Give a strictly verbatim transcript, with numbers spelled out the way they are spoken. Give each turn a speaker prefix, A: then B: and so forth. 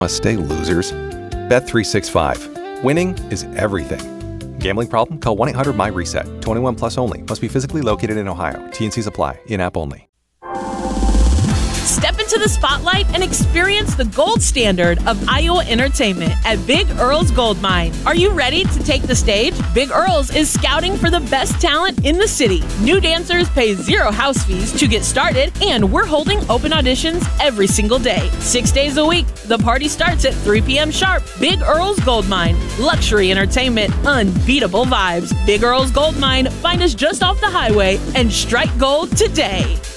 A: Must stay losers. Bet three sixty-five. Winning is everything. Gambling problem? Call one eight hundred my reset. twenty-one plus only. Must be physically located in Ohio. T N Cs apply. In-app only.
B: Step into the spotlight and experience the gold standard of Iowa entertainment at Big Earl's Gold Mine. Are you ready to take the stage? Big Earl's is scouting for the best talent in the city. New dancers pay zero house fees to get started, and we're holding open auditions every single day. Six days a week. The party starts at three p.m. sharp. Big Earl's Gold Mine. Luxury entertainment. Unbeatable vibes. Big Earl's Gold Mine. Find us just off the highway and strike gold today.